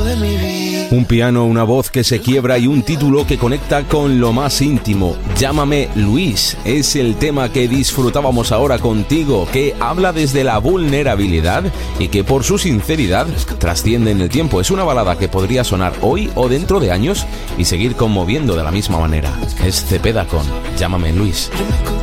de mi vida. Un piano, una voz que se quiebra y un título que conecta con lo más íntimo. Llámame Luis es el tema que disfrutábamos ahora contigo, que habla desde la vulnerabilidad y que por su sinceridad trasciende en el tiempo. Es una balada que podría sonar hoy o dentro de años y seguir conmoviendo de la misma manera. Es Cepeda con Llámame Luis.